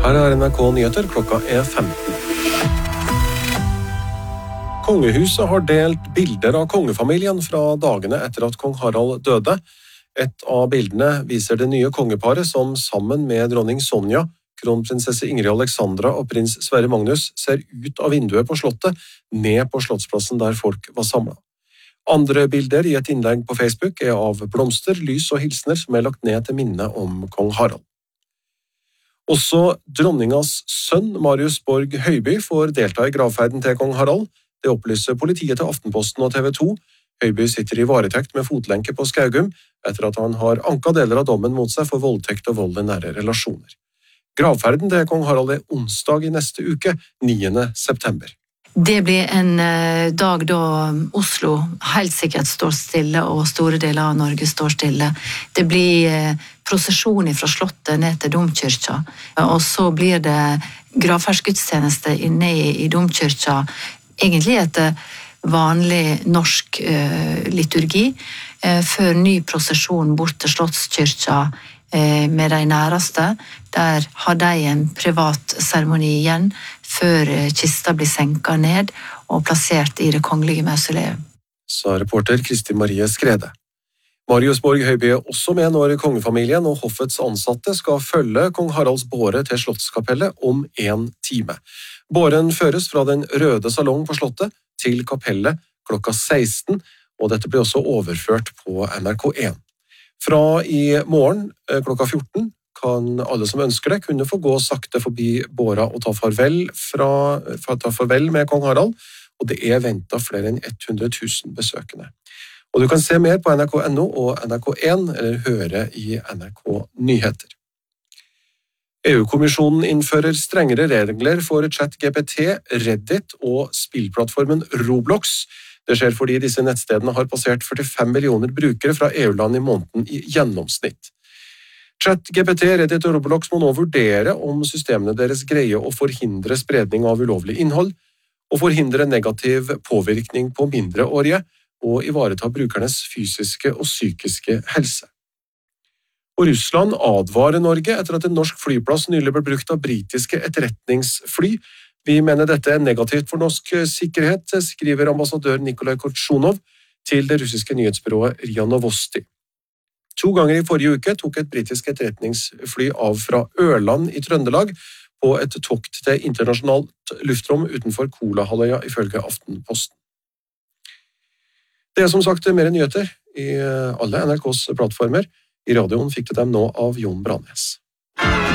Her er NRK Nyheter, klokka er 15. Kongehuset har delt bilder av kongefamilien fra dagene etter at kong Harald døde. Et av bildene viser det nye kongeparet som sammen med dronning Sonja, kronprinsesse Ingrid Alexandra og prins Sverre Magnus ser ut av vinduet på slottet, ned på slottsplassen der folk var samlet. Andre bilder i et innlegg på Facebook er av blomster, lys og hilsener som er lagt ned til minne om kong Harald. Også dronningas sønn Marius Borg Høiby får delta i gravferden til kong Harald. Det opplyser politiet til Aftenposten og TV 2. Høiby sitter i varetekt med fotlenke på Skaugum etter at han har anket deler av dommen mot seg for voldtekt og vold i nære relasjoner. Gravferden til kong Harald er onsdag i neste uke, 9. september. Det blir en dag da Oslo helt sikkert står stille, og store deler av Norge står stille. Det blir prosesjon fra slottet ned til domkirka, og så blir det gravferdsgudstjeneste inne i domkirka, egentlig etter vanlig norsk liturgi, før ny prosesjon bort til slottskirka med de næreste. Der har de en privat seremoni igjen, før kista blir senket ned og plassert i det kongelige mausoleum. Sa reporter Kristi Marie Skrede. Marius Borg Høiby er også med når kongefamilien og hoffets ansatte skal følge kong Haralds båre til Slottskapellet om 1 time. Båren føres fra den røde salong på slottet til kapellet klokka 16, og dette blir også overført på NRK1. Fra i morgen klokka 14 kan alle som ønsker det kunne få gå sakte forbi båra og ta farvel med kong Harald, og det er ventet flere enn 100 000 besøkende. Og du kan se mer på NRK.no og NRK1 eller høre i NRK Nyheter. EU-kommisjonen innfører strengere regler for ChatGPT, Reddit og spillplattformen Roblox. Det skjer fordi disse nettstedene har passert 45 millioner brukere fra EU-land i måneden i gjennomsnitt. ChatGPT, Reddit og Roblox må nå vurdere om systemene deres greier å forhindre spredning av ulovlig innhold, og forhindre negativ påvirkning på mindreårige, og ivareta brukernes fysiske og psykiske helse. Og Russland advarer Norge etter at en norsk flyplass nylig ble brukt av britiske etterretningsfly. Vi mener dette er negativt for norsk sikkerhet, skriver ambassadør Nikolai Kortsjunov til det russiske nyhetsbyrået RIA Novosti. 2 ganger i forrige uke tok et britisk etterretningsfly av fra Ørland i Trøndelag på et tokt til internasjonalt luftrom utenfor Kolahalvøya, ifølge Aftenposten. Det er som sagt mer nyheter i alle NRKs plattformer. I radioen fikk du dem nå av Jon Brannes.